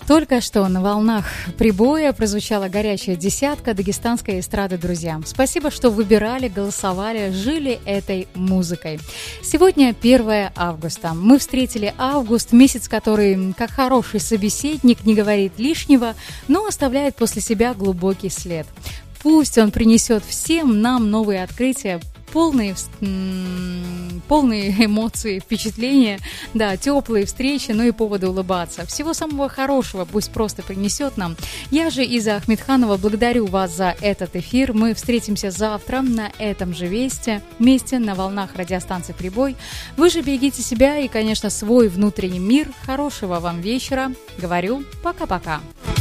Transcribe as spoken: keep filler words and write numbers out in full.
Только что на волнах прибоя прозвучала горячая десятка дагестанской эстрады, друзья. Спасибо, что выбирали, голосовали, жили этой музыкой. Сегодня первое августа. Мы встретили август, месяц, который, как хороший собеседник, не говорит лишнего, но оставляет после себя глубокий след. Пусть он принесет всем нам новые открытия, полные, полные эмоции, впечатления, да, теплые встречи, ну и поводы улыбаться. Всего самого хорошего пусть просто принесет нам. Я же, Иза Ахмедханова, благодарю вас за этот эфир. Мы встретимся завтра на этом же месте, месте на волнах радиостанции «Прибой». Вы же берегите себя и, конечно, свой внутренний мир. Хорошего вам вечера. Говорю, пока-пока.